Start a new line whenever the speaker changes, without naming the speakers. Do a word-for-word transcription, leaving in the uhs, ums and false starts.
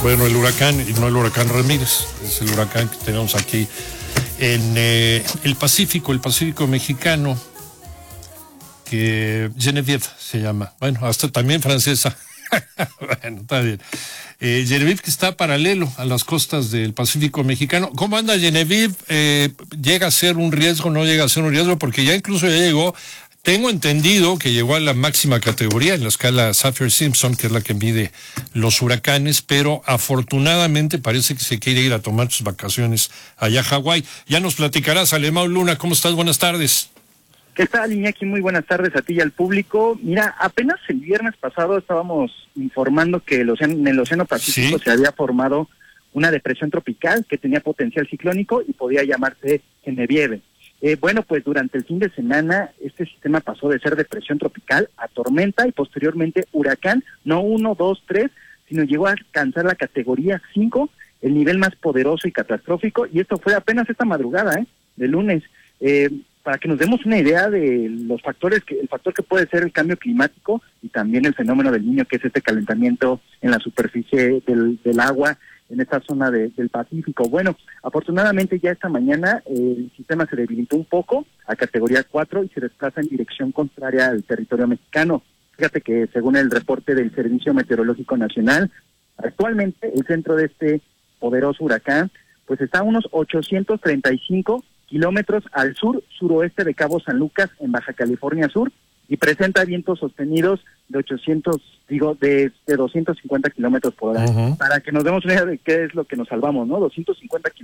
Bueno, el huracán, y no el huracán Ramírez, es el huracán que tenemos aquí en eh, el Pacífico, el Pacífico mexicano, que Genevieve se llama. Bueno, hasta también francesa. Bueno, está bien. Eh, Genevieve, que está paralelo a las costas del Pacífico mexicano. ¿Cómo anda Genevieve? Eh, ¿Llega a ser un riesgo, no llega a ser un riesgo? Porque ya incluso ya llegó, tengo entendido que llegó a la máxima categoría en la escala Saffir-Simpson, que es la que mide los huracanes, pero afortunadamente parece que se quiere ir a tomar sus vacaciones allá a Hawái. Ya nos platicarás, Alemão Luna. ¿Cómo estás? Buenas tardes.
¿Qué tal, Iñaki? Muy buenas tardes a ti y al público. Mira, apenas el viernes pasado estábamos informando que el océano, en el Océano Pacífico ¿Sí? se había formado una depresión tropical que tenía potencial ciclónico y podía llamarse Genevieve. Eh, bueno, pues durante el fin de semana este sistema pasó de ser depresión tropical a tormenta y posteriormente huracán, no uno, dos, tres, sino llegó a alcanzar la categoría cinco, el nivel más poderoso y catastrófico, y esto fue apenas esta madrugada, ¿eh? de lunes. Eh, para que nos demos una idea de los factores, que el factor que puede ser el cambio climático y también el fenómeno del Niño, que es este calentamiento en la superficie del, del agua en esta zona de, del Pacífico. Bueno, afortunadamente ya esta mañana eh, el sistema se debilitó un poco a categoría cuatro y se desplaza en dirección contraria al territorio mexicano. Fíjate que según el reporte del Servicio Meteorológico Nacional, actualmente el centro de este poderoso huracán pues está a unos ochocientos treinta y cinco kilómetros al sur, suroeste de Cabo San Lucas, en Baja California Sur, y presenta vientos sostenidos de ochocientos, digo, de, de doscientos cincuenta kilómetros por hora. Uh-huh. Para que nos demos una idea de qué es lo que nos salvamos, ¿no? doscientos cincuenta kilómetros